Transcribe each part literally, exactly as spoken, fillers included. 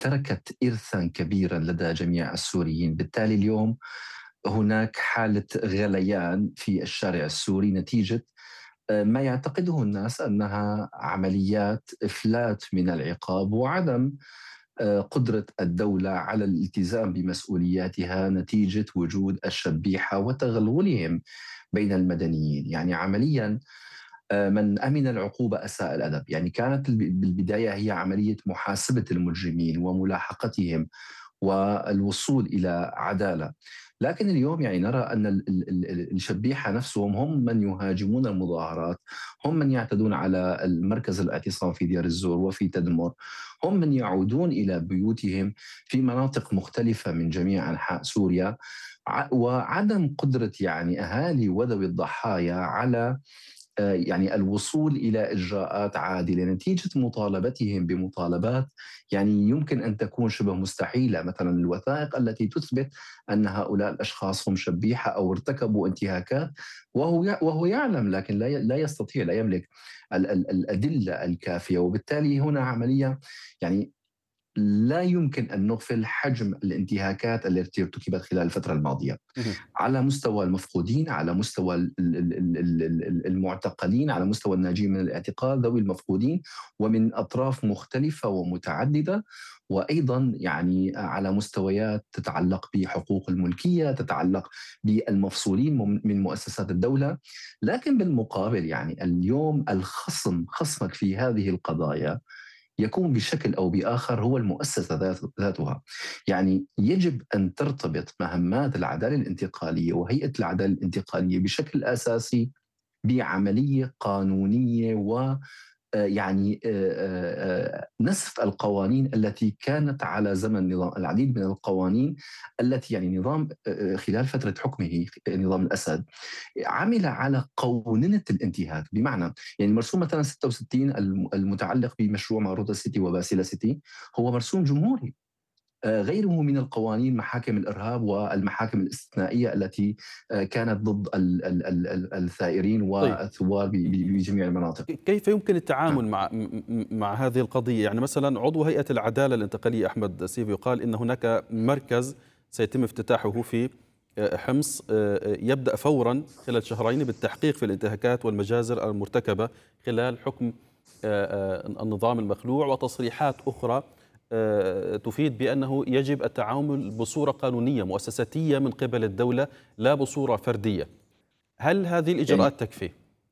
تركت إرثا كبيرا لدى جميع السوريين. بالتالي اليوم هناك حالة غليان في الشارع السوري نتيجة آه، ما يعتقده الناس أنها عمليات إفلات من العقاب، وعدم آه، قدرة الدولة على الالتزام بمسؤولياتها نتيجة وجود الشبيحة وتغلغلهم بين المدنيين. يعني عمليا آه، من أمن العقوبة أساء الأدب. يعني كانت الب- بالبداية هي عملية محاسبة المجرمين وملاحقتهم والوصول إلى عدالة. لكن اليوم يعني نرى أن ال- ال- ال- الشبيحة نفسهم هم من يهاجمون المظاهرات، هم من يعتدون على المركز الاعتصام في دير الزور وفي تدمر، هم من يعودون إلى بيوتهم في مناطق مختلفة من جميع أنحاء سوريا. ع- وعدم قدرة يعني أهالي وذوي الضحايا على آه، يعني الوصول إلى إجراءات عادلة نتيجة مطالبتهم بمطالبات يعني يمكن أن تكون شبه مستحيلة. مثلا الوثائق التي تثبت أن هؤلاء الأشخاص هم شبيحة أو ارتكبوا انتهاكات، وهو وهو يعلم، لكن لا لا يستطيع، لا يملك ال- ال- الأدلة الكافية. وبالتالي هنا عملية يعني لا يمكن أن نغفل حجم الانتهاكات التي ارتكبت خلال الفترة الماضية مهم. على مستوى المفقودين، على مستوى ال- ال- ال- ال- ال- المعتقلين، على مستوى الناجين من الاعتقال، ذوي المفقودين، ومن أطراف مختلفة ومتعددة. وأيضا يعني على مستويات تتعلق بحقوق الملكية، تتعلق بالمفصولين من من مؤسسات الدولة. لكن بالمقابل يعني اليوم الخصم خصمك في هذه القضايا يكون بشكل أو بآخر هو المؤسسة ذات- ذاتها. يعني يجب أن ترتبط مهمات العدالة الانتقالية وهيئة العدالة الانتقالية بشكل أساسي بعملية قانونية، و آه، يعني آه، آه، آه، نسف القوانين التي كانت على زمن نظام. العديد من القوانين التي يعني نظام آه، آه، خلال فترة حكمه نظام الأسد عمل على قوننة الانتهاك. بمعنى يعني مرسوم مثلا ستة وستين الم- المتعلق بمشروع ماروتا سيتي وباسيلا سيتي هو مرسوم جمهوري. آه، غيره من القوانين محاكم الإرهاب والمحاكم الاستثنائية التي آه، كانت ضد ال- ال- ال- ال- الثائرين طيب، والثوار ب- ب- بجميع المناطق. كيف يمكن التعامل نعم. مع م- م- مع هذه القضية؟ يعني مثلا عضو هيئة العدالة الانتقالية أحمد سيفي قال إن هناك مركز سيتم افتتاحه في آه، حمص، آه، يبدأ فورا خلال شهرين بالتحقيق في الانتهاكات والمجازر المرتكبة خلال حكم آه، آه، النظام المخلوع، وتصريحات أخرى آه، تفيد بأنه يجب التعامل بصورة قانونية مؤسساتية من قبل الدولة، لا بصورة فردية. هل هذه يعني الإجراءات تكفي؟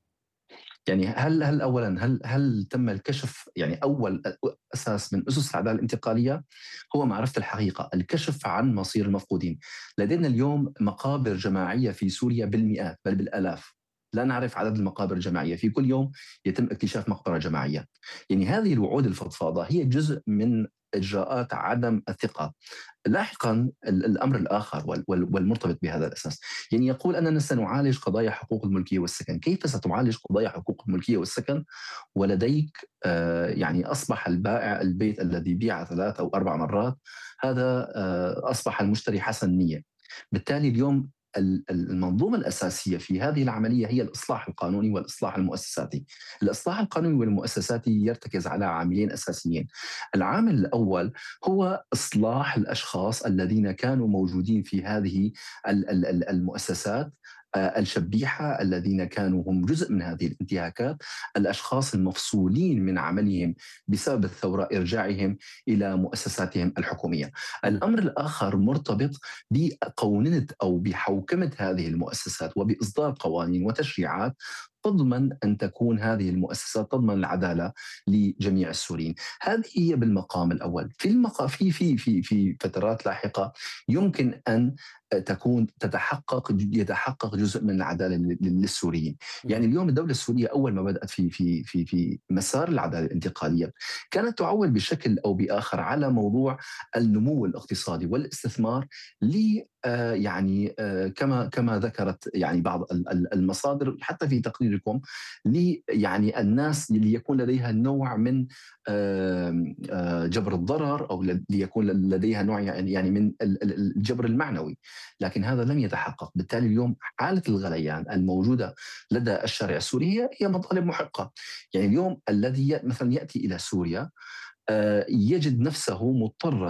يعني هل هل اولا هل هل تم الكشف؟ يعني اول اساس من اسس العداله الانتقاليه هو معرفه الحقيقه، الكشف عن مصير المفقودين. لدينا اليوم مقابر جماعيه في سوريا بالمئات بل بالالاف. لا نعرف عدد المقابر الجماعيه، في كل يوم يتم اكتشاف مقبره جماعيه. يعني هذه الوعود الفضفاضه هي جزء من اجراءات عدم الثقه. لاحقا الامر الاخر وال- وال- والمرتبط بهذا الاساس، يعني يقول اننا سنعالج قضايا حقوق الملكيه والسكن. كيف ستعالج قضايا حقوق الملكيه والسكن ولديك آه، يعني اصبح البائع البيت الذي بيع ثلاث او اربع مرات هذا آه، اصبح المشتري حسن نيه. بالتالي اليوم ال- ال- المنظومة الأساسية في هذه العملية هي الإصلاح القانوني والإصلاح المؤسساتي. الإصلاح القانوني والمؤسساتي يرتكز على عاملين أساسيين. العامل الأول هو إصلاح الأشخاص الذين كانوا موجودين في هذه ال- ال- ال- المؤسسات آه، الشبيحة، الذين كانوا هم جزء من هذه الانتهاكات، الأشخاص المفصولين من عملهم بسبب الثورة، إرجاعهم إلى مؤسساتهم الحكومية. مهم. الأمر الآخر مرتبط بقوننة أو بحوكمة هذه المؤسسات وبإصدار قوانين وتشريعات تضمن أن تكون هذه المؤسسات تضمن العدالة لجميع السوريين. هذه هي بالمقام الأول. في المقام في في في في فترات لاحقة يمكن أن تكون تتحقق يتحقق جزء من العداله للسوريين. يعني مهم. اليوم الدوله السوريه اول ما بدات في في في في مسار العداله الانتقاليه كانت تعول بشكل او باخر على موضوع النمو الاقتصادي والاستثمار. ل آه، يعني آه، كما كما ذكرت يعني بعض ال- ال- المصادر حتى في تقريركم، ل يعني الناس ليكون لديها نوع من آم، آه، جبر الضرر، او ليكون لديها نوع يعني يعني من ال- ال- الجبر المعنوي. لكن هذا لم يتحقق. بالتالي اليوم حاله الغليان الموجوده لدى الشارع السوري هي هي مطالب محقه. يعني اليوم الذي ي- مثلا ياتي الى سوريا يجد نفسه مضطرا